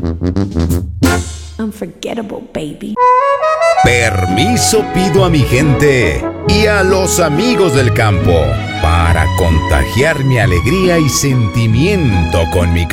Unforgettable, baby. Permiso pido a mi gente y a los amigos del campo para contagiar mi alegría y sentimiento con mi